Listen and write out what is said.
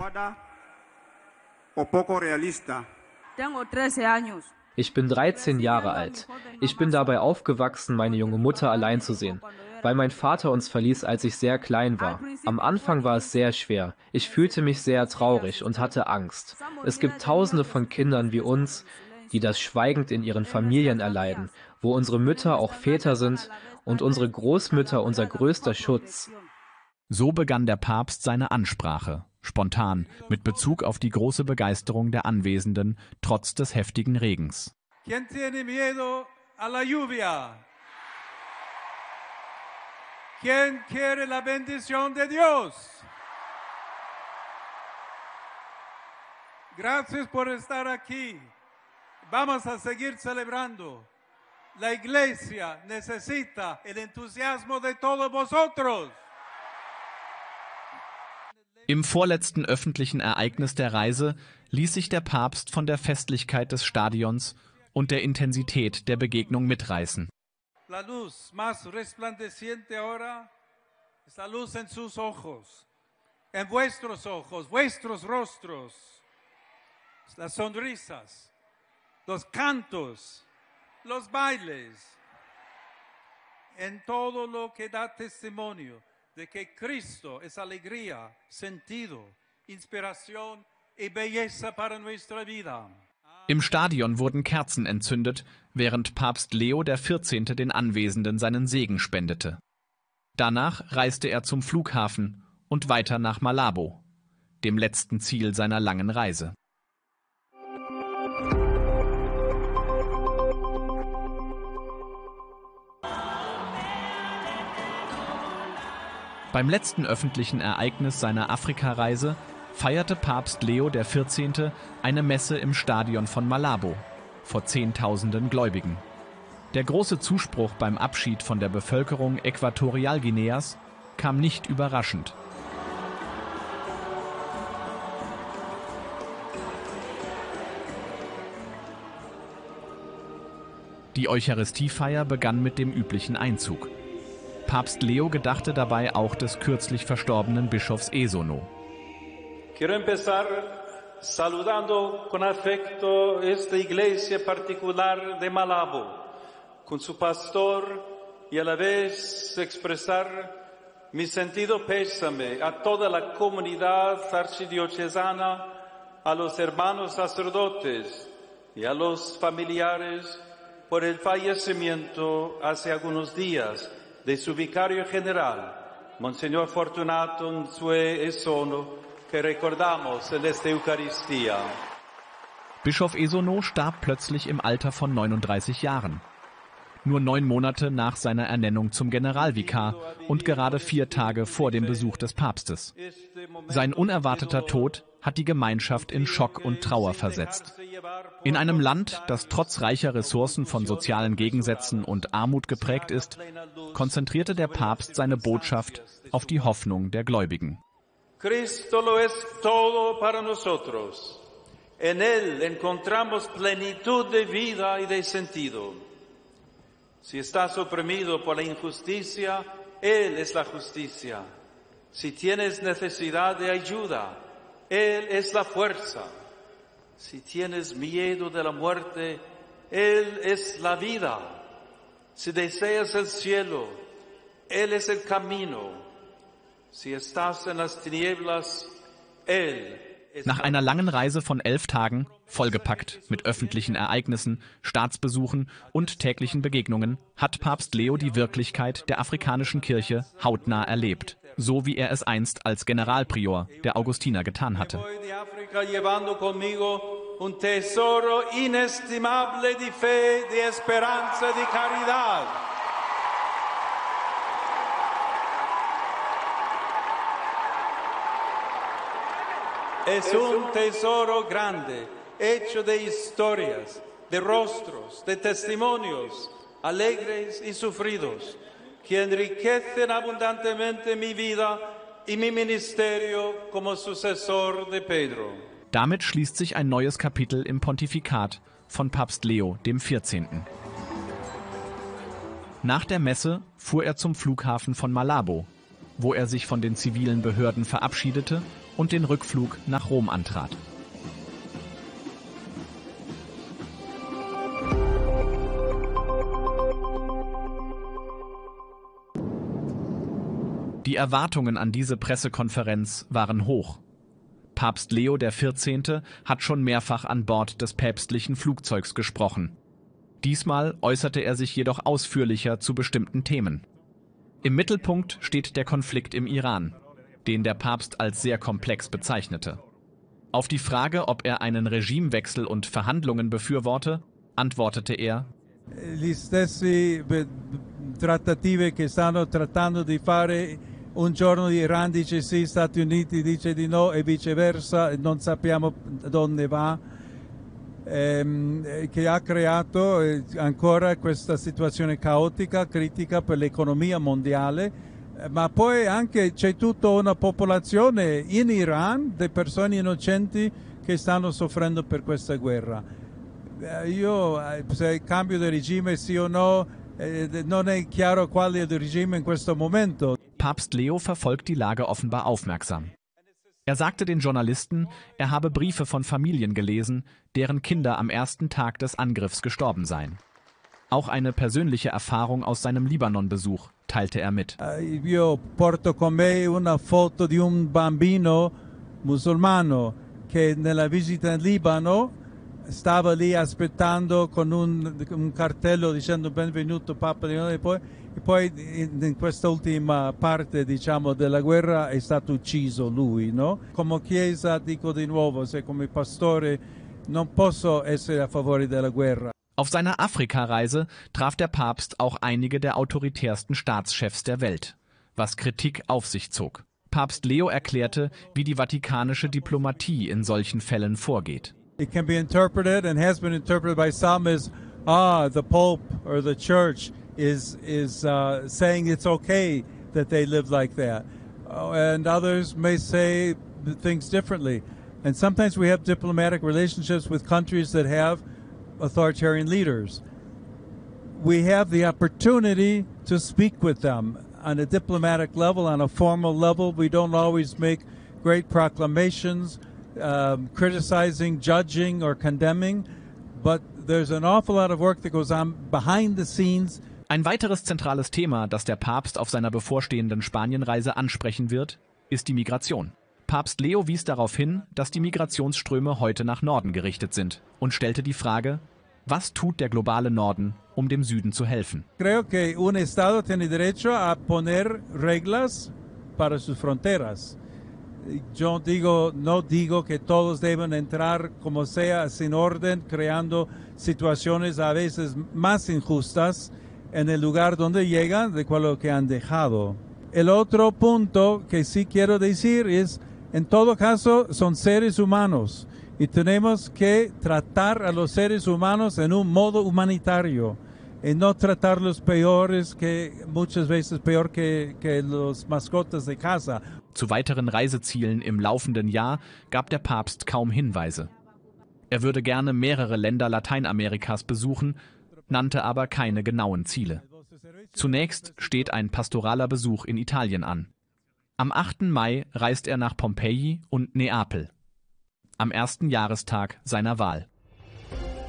Ich bin 13 Jahre alt. Ich bin dabei aufgewachsen, meine junge Mutter allein zu sehen, weil mein Vater uns verließ, als ich sehr klein war. Am Anfang war es sehr schwer. Ich fühlte mich sehr traurig und hatte Angst. Es gibt Tausende von Kindern wie uns, die das schweigend in ihren Familien erleiden, wo unsere Mütter auch Väter sind und unsere Großmütter unser größter Schutz. So begann der Papst seine Ansprache, spontan, mit Bezug auf die große Begeisterung der Anwesenden, trotz des heftigen Regens. ¿Quién tiene miedo a la lluvia? ¿Quién quiere la bendición de Dios? Gracias por estar aquí. Vamos a seguir celebrando. La Iglesia necesita el entusiasmo de todos vosotros. Im vorletzten öffentlichen Ereignis der Reise ließ sich der Papst von der Festlichkeit des Stadions und der Intensität der Begegnung mitreißen. La luz más resplandeciente ahora es la luz en sus ojos, en vuestros ojos, vuestros rostros, las sonrisas, los cantos, los bailes, en todo lo que da testimonio de que Cristo es alegría, sentido, inspiración y belleza para nuestra vida. Im Stadion wurden Kerzen entzündet, während Papst Leo XIV. Den Anwesenden seinen Segen spendete. Danach reiste er zum Flughafen und weiter nach Malabo, dem letzten Ziel seiner langen Reise. Beim letzten öffentlichen Ereignis seiner Afrikareise feierte Papst Leo XIV. Eine Messe im Stadion von Malabo vor Zehntausenden Gläubigen. Der große Zuspruch beim Abschied von der Bevölkerung Äquatorialguineas kam nicht überraschend. Die Eucharistiefeier begann mit dem üblichen Einzug. Papst Leo gedachte dabei auch des kürzlich verstorbenen Bischofs Esono. Quiero empezar saludando con afecto esta iglesia particular de Malabo, con su pastor y a la vez expresar mi sentido pésame a toda la comunidad archidiocesana, a los hermanos sacerdotes y a los familiares por el fallecimiento hace algunos días de su vicario general, Monseñor Fortunato Nsue Esono, que recordamos en esta Eucaristía. Bischof Esono starb plötzlich im Alter von 39 Jahren. Nur 9 Monate nach seiner Ernennung zum Generalvikar und gerade 4 Tage vor dem Besuch des Papstes. Sein unerwarteter Tod hat die Gemeinschaft in Schock und Trauer versetzt. In einem Land, das trotz reicher Ressourcen von sozialen Gegensätzen und Armut geprägt ist, konzentrierte der Papst seine Botschaft auf die Hoffnung der Gläubigen. Cristo lo es todo para nosotros. En él encontramos plenitud de vida y de sentido. Si estás oprimido por la injusticia, Él es la justicia. Si tienes necesidad de ayuda, Él es la fuerza. Si tienes miedo de la muerte, Él es la vida. Si deseas el cielo, Él es el camino. Si estás en las tinieblas, Él. Nach einer langen Reise von 11 Tagen, vollgepackt mit öffentlichen Ereignissen, Staatsbesuchen und täglichen Begegnungen, hat Papst Leo die Wirklichkeit der afrikanischen Kirche hautnah erlebt, so wie er es einst als Generalprior der Augustiner getan hatte. Es un tesoro grande, hecho de historias, de rostros, de testimonios, alegres y sufridos, que enriquecen abundantemente mi vida y mi ministerio como sucesor de Pedro. Damit schließt sich ein neues Kapitel im Pontifikat von Papst Leo XIV. Nach der Messe fuhr er zum Flughafen von Malabo, wo er sich von den zivilen Behörden verabschiedete und den Rückflug nach Rom antrat. Die Erwartungen an diese Pressekonferenz waren hoch. Papst Leo XIV. Hat schon mehrfach an Bord des päpstlichen Flugzeugs gesprochen. Diesmal äußerte er sich jedoch ausführlicher zu bestimmten Themen. Im Mittelpunkt steht der Konflikt im Iran, den der Papst als sehr komplex bezeichnete. Auf die Frage, ob er einen Regimewechsel und Verhandlungen befürworte, antwortete er: Gli stessi trattative che stanno trattando di fare, un giorno Iran dice sì, Stati Uniti dice di no e viceversa, non sappiamo dove va, che ha creato ancora questa situazione caotica, critica per l'economia mondiale. Ma poi anche c'è tutta una popolazione in Iran di persone innocenti che stanno soffrendo per questa guerra. Se cambio di regime sì o no, non è chiaro qual è il regime in questo momento. Papst Leo verfolgt die Lage offenbar aufmerksam. Er sagte den Journalisten, er habe Briefe von Familien gelesen, deren Kinder am ersten Tag des Angriffs gestorben seien. Auch eine persönliche Erfahrung aus seinem Libanon-Besuch teilte er mit. Io porto con me una foto di un bambino musulmano che nella visita in Libano stava lì aspettando con un cartello dicendo benvenuto Papa e poi in questa ultima parte, diciamo, della guerra è stato ucciso lui, no? Come Chiesa dico di nuovo, se come pastore non posso essere a favore della guerra. Auf seiner Afrikareise traf der Papst auch einige der autoritärsten Staatschefs der Welt, was Kritik auf sich zog. Papst Leo erklärte, wie die vatikanische Diplomatie in solchen Fällen vorgeht. It can be interpreted and has been interpreted by some as, the Pope or the Church is saying it's okay that they live like that. And others may say things differently. And sometimes we have diplomatic relationships with countries that have authoritarian leaders. We have the opportunity to speak with them on a diplomatic level, on a formal level. We don't always make great proclamations, criticizing, judging, or condemning, but there's an awful lot of work that goes on behind the scenes. Ein weiteres zentrales Thema, das der Papst auf seiner bevorstehenden Spanienreise ansprechen wird, ist die Migration. Papst Leo wies darauf hin, dass die Migrationsströme heute nach Norden gerichtet sind und stellte die Frage: Was tut der globale Norden, um dem Süden zu helfen? Creo que un estado tiene derecho a poner reglas para sus fronteras. Yo no digo que todos deben entrar como sea, sin orden, creando situaciones a veces más injustas en el lugar donde llegan de lo que han dejado. El otro punto que sí quiero decir es, en todo caso, son seres humanos y tenemos que tratar a los seres humanos en un modo humanitario y no tratarlos peores, muchas veces peor que los mascotas de casa. Zu weiteren Reisezielen im laufenden Jahr gab der Papst kaum Hinweise. Er würde gerne mehrere Länder Lateinamerikas besuchen, nannte aber keine genauen Ziele. Zunächst steht ein pastoraler Besuch in Italien an. Am 8. Mai reist er nach Pompeji und Neapel, am ersten Jahrestag seiner Wahl.